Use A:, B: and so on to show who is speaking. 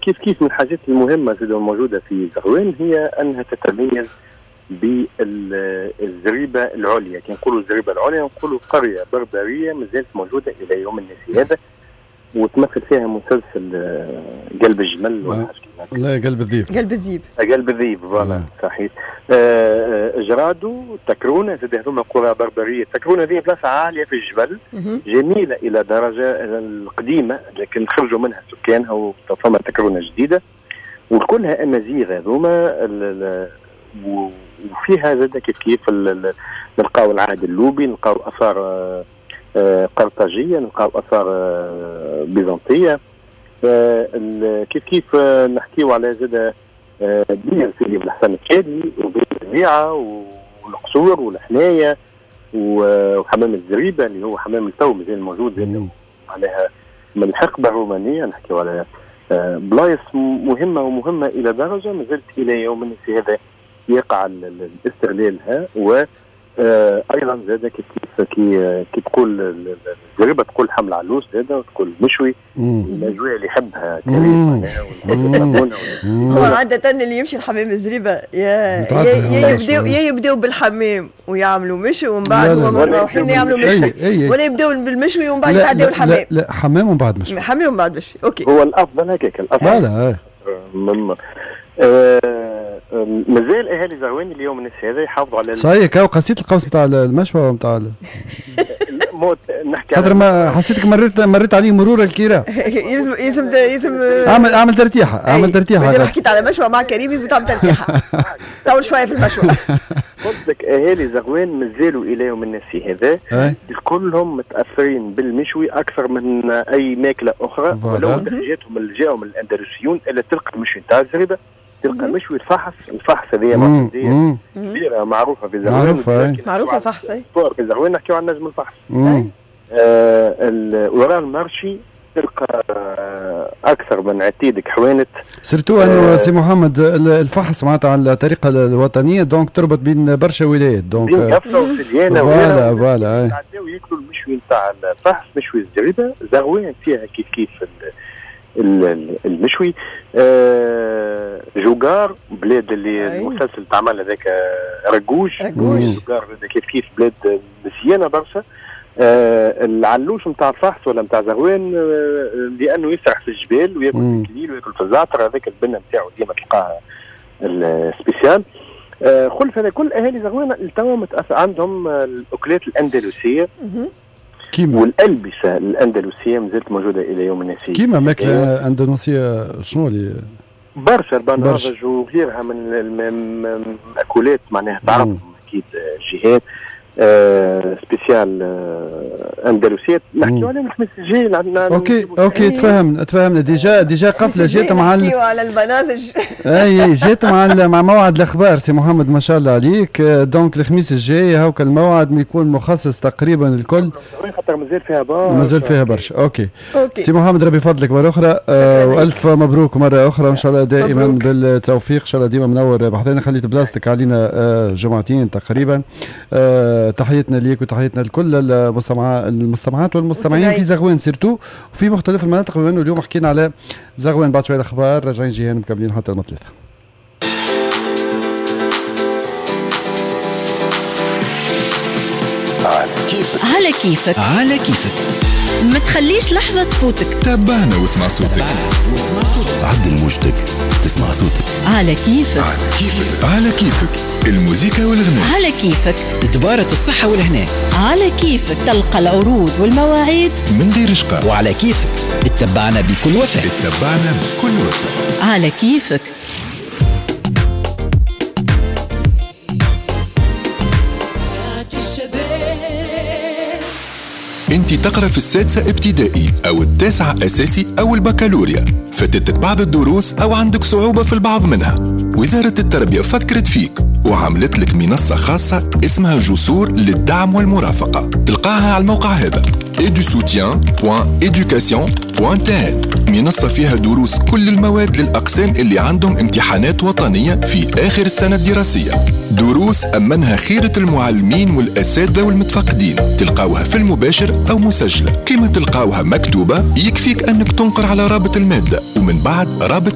A: كيف من الحاجات المهمة الموجودة في زغوان هي أنها تتميز بالزريبة العليا. كي نقولوا الزريبة العليا نقولوا قرية بربرية مازالت موجودة إلى يوم الناس هذا، وتمثل فيها مسلسل قلب الجمل
B: لا قلب الذيب
A: فوالا صحيح. جرادو تكرونه هذوما قرى بربريه. تكرونه هذه بلاصه عاليه في الجبل جميله الى درجه القديمه، لكن خرجوا منها سكانها وفما تكرونه جديده وكلها امازيغ هذوما. وفيها زاد كيف نلقاو العهد اللوبي، نلقاو اثار قرطاجيه، نلقاو اثار بيزنطيه. كيف نحكيو على زاد بير سيدي بالحسن الكادي وبين الربيعه والقصور والحنايه وحمام الزريبه اللي هو حمام التو مازال موجود عليها من الحقبه الرومانيه. نحكيو على بلايص مهمه الى درجه مازالت الى يومنا هذا يقع الاستغلالها. و ايضا زاد كي تقول الزريبه تقول حمل علوس زاد وتقول مشوي الاجواء اللي يحبها كريم.
C: هو عاده اللي يمشي الحمام الزريبه يبداو بالحمام ويعملوا مشوي ومن بعد هما رايحين يعملوا مشوي، ولا يبداو بالمشوي ومن بعد يعدوا الحمام.
B: لا حمام ومن بعد مشوي.
C: حمام ومن بعد مشوي. اوكي
A: هو الافضل هكاك الافضل. مازال اهالي زغوان اليوم الناس هذا يحافظوا على
B: صحيح. كاو قصيت القوس بتاع المشوى بتاع
A: موت نحكي
B: خاطر ما حسيتك مريت عليه مرور الكيرة.
C: يلزم
B: اعمل ترتيحه
C: بدي حكيت على مشوى مع كريم لازم تعمل ترتيحه طول شويه في المشوى.
A: قصدك اهالي زغوان مازالوا الى يوم الناس هذا كلهم متاثرين بالمشوي اكثر من اي ماكله اخرى، ولو درجاتهم اللي جاهم الاندلسيون الا تلقى المشوي تاع الزريبه، تلقى مشوي الفحص هذه معروفه كبيره معروفه في زغوان.
C: معروفه الفحص
A: في زغوان نحكيو عن نجم الفحص. وراء المرشي تلقى اكثر من عتيدك حوانت
B: سيرتو انه سي محمد الفحص معناتها على الطريقه الوطنيه دونك تربط بين برشا ولايات دونك
A: بين كفره وسديانه
B: فوالا
A: يعداو ياكلوا المشوي نتاع الفحص مشوي الزريبه. زغوان فيها كيف المشوي. جوجار بلاد اللي المسلسل تعمل هذاك رجوج. جوجار كيف بلاد مزيانه برشا. العلوش نتاع الفحص ولا نتاع زغوان لانه يسرح في الجبال وياكل في الكليل وياكل في الزعتر، هذاك البنه نتاعو ديما تلقاها السبيسيال. خلف هذا كل اهالي زغوان التوا عندهم الاكلات الاندلسيه والألبسة الأندلسية مازالت موجودة إلى يوم الناس.
B: كيما ماكلة أندونيسية شنو اللي
A: برشا البنرج وغيرها من المأكولات معناها تعرفهم أكيد جهات سبيسيال أندلسية نحكيو عليها الخميس الجاي.
B: اوكي تفهمنا ديجا قفله جات مع
C: على البنادج.
B: اي جات مع موعد الاخبار سي محمد ما شاء الله عليك. دونك الخميس الجاي هاوك الموعد يكون مخصص تقريبا الكل
A: خاطر مازال فيها برشا.
B: اوكي سي محمد ربي فضلك مره اخرى والف مبروك مره اخرى وان شاء الله دائما بالتوفيق. ان شاء الله ديما منور بحثنا خليت بلاستيك علينا جمعتين تقريبا. تحياتنا ليك وتحياتنا لكل المستمعات والمستمعين في زغوان سيرتو وفي مختلف المناطق، بما انه اليوم حكينا على زغوان. بعد شويه الاخبار راجعين جيهان مكملين حتى المثلثه.
D: على كيفك ما تخليش لحظة تفوتك.
E: تابعنا واسمع صوتك. عدل موجتك تسمع صوتك.
D: على كيفك.
E: الموسيقى والغناء
D: على كيفك.
F: تبارة الصحة والهناء
D: على كيفك. تلقى العروض والمواعيد
E: من غير إشقاء.
F: وعلى كيفك اتبعنا بكل وفاء.
D: على كيفك.
E: انت تقرأ في السادسة ابتدائي او التاسعة اساسي او البكالوريا، فاتتك بعض الدروس او عندك صعوبة في البعض منها. وزارة التربية فكرت فيك وعملت لك منصة خاصة اسمها جسور للدعم والمرافقة. تلقاها على الموقع هذا edusoutien.education.tn. منصة فيها دروس كل المواد للأقسام اللي عندهم امتحانات وطنية في آخر السنة الدراسية. دروس أمنها خيرة المعلمين والأساتذة والمتفقدين. تلقاوها في المباشر أو مسجلة. كما تلقاوها مكتوبة يكفيك أنك تنقر على رابط المادة ومن بعد رابط